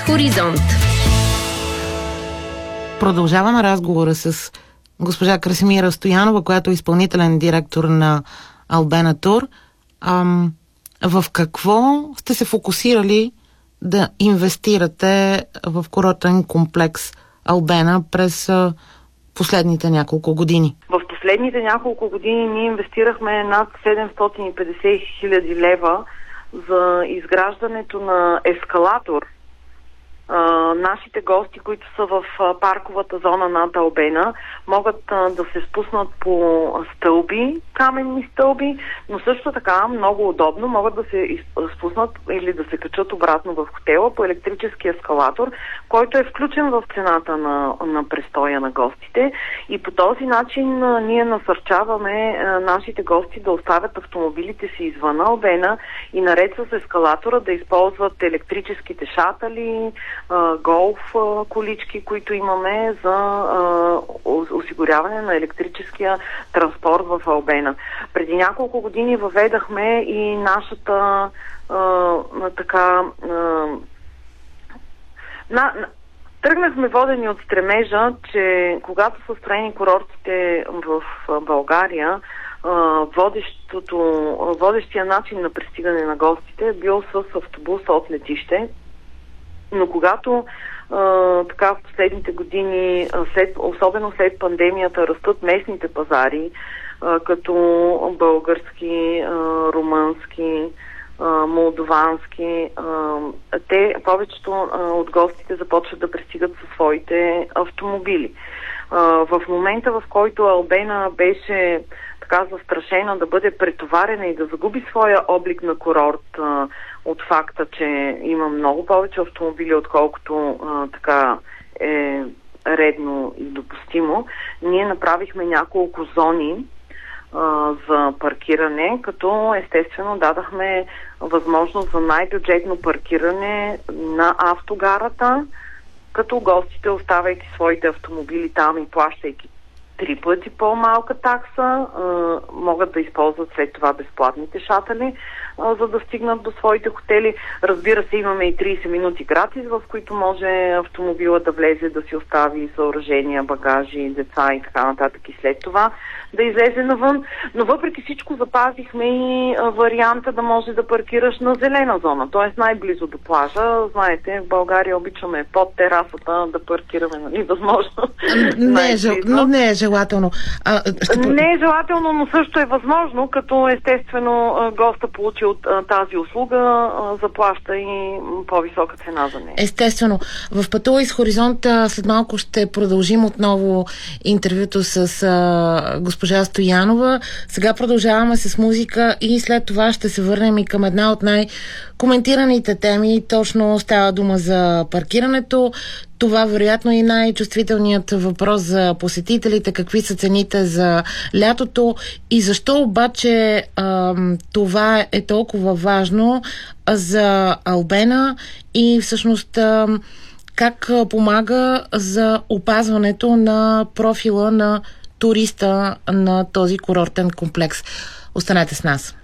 Хоризонт. Продължаваме разговора с госпожа Красимира Стоянова, която е изпълнителен директор на Албена Тур. В какво сте се фокусирали да инвестирате в курортен комплекс Албена през последните няколко години? В последните няколко години ние инвестирахме над 750 хиляди лева за изграждането на ескалатор. Нашите гости, които са в парковата зона над Албена, могат да се спуснат по стълби, каменни стълби, но също така много удобно могат да се спуснат или да се качат обратно в хотела по електрически ескалатор, който е включен в цената на престоя на гостите, и по този начин ние насърчаваме нашите гости да оставят автомобилите си извън Албена и наред с ескалатора да използват електрическите шатали, голф колички, които имаме за осигуряване на електрическия транспорт в Албена. Преди няколко години въведахме и нашата тръгнахме водени от стремежа, че когато са строени курортите в България, водещия начин на пристигане на гостите е бил с автобус от летище. Но когато в последните години, особено след пандемията, растат местните пазари, като български, румънски, молдовански, повечето от гостите започват да пристигат със своите автомобили. В момента, в който Албена беше така застрашена да бъде претоварена и да загуби своя облик на курорт от факта, че има много повече автомобили, отколкото е редно и допустимо, ние направихме няколко зони за паркиране, като естествено дадахме възможност за най-бюджетно паркиране на автогарата, като гостите, оставайки своите автомобили там и плащайки 3 пъти по-малка такса, могат да използват след това безплатните шатали, за да стигнат до своите хотели. Разбира се, имаме и 30 минути гратис, в които може автомобила да влезе, да си остави съоръжения, багажи, деца и така нататък, и след това да излезе навън. Но въпреки всичко запазихме и варианта да може да паркираш на зелена зона, т.е. най-близо до плажа. Знаете, в България обичаме под терасата да паркираме, нали, възможно. Но не е желателно. Не е желателно, но също е възможно, като естествено госта получи от тази услуга, заплаща и по-висока цена за нея. Естествено. В Пътувай с Хоризонт след малко ще продължим отново интервюто с госпожа Стоянова. Сега продължаваме с музика и след това ще се върнем и към една от най-коментираните теми. Точно става дума за паркирането. Това вероятно е и най-чувствителният въпрос за посетителите. Какви са цените за лятото и защо обаче това е толкова важно за Албена и всъщност как помага за опазването на профила на туриста на този курортен комплекс. Останете с нас.